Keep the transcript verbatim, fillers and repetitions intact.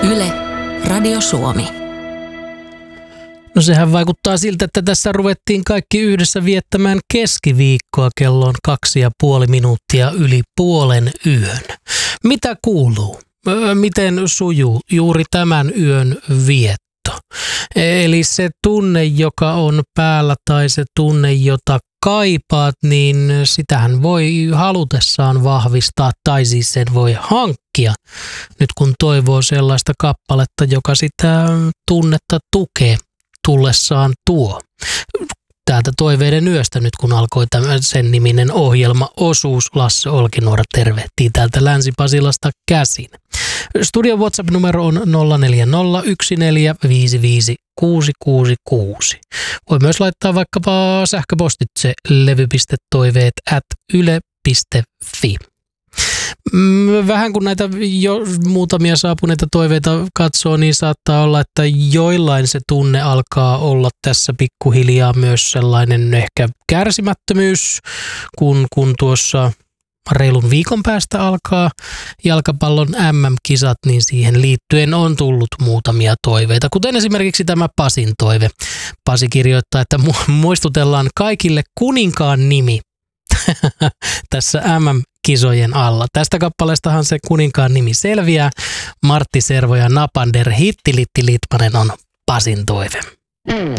Yle, Radio Suomi. No sehän vaikuttaa siltä, että tässä ruvettiin kaikki yhdessä viettämään keskiviikkoa. Kello on kaksi ja puoli minuuttia yli puolen yön. Mitä kuuluu? Miten sujuu juuri tämän yön vietto? Eli se tunne, joka on päällä tai se tunne, jota kaipaat, niin sitähän voi halutessaan vahvistaa tai siis sen voi hankkia. Nyt kun toivoo sellaista kappaletta, joka sitä tunnetta tukee tullessaan tuo. Täältä Toiveiden yöstä nyt kun alkoi tämän sen niminen ohjelmaosuus, Lasse Olkinuora tervehtii täältä Länsi-Pasilasta käsin. Studion WhatsApp-numero on nolla neljä nolla yksi neljä viisi viisi kuusi kuusi kuusi. Voi myös laittaa vaikkapa sähköpostitse levy piste toiveet at yle piste fi. Vähän kun näitä jo muutamia saapuneita toiveita katsoo, niin saattaa olla, että joillain se tunne alkaa olla tässä pikkuhiljaa myös sellainen ehkä kärsimättömyys, kun, kun tuossa reilun viikon päästä alkaa jalkapallon äm äm-kisat, niin siihen liittyen on tullut muutamia toiveita, kuten esimerkiksi tämä Pasin toive. Pasi kirjoittaa, että muistutellaan kaikille kuninkaan nimi tässä äm äm-kisojen alla. Tästä kappaleestahan se kuninkaan nimi selviää. Martti Servo ja Napander Hittilitti Litmanen on Pasin toive.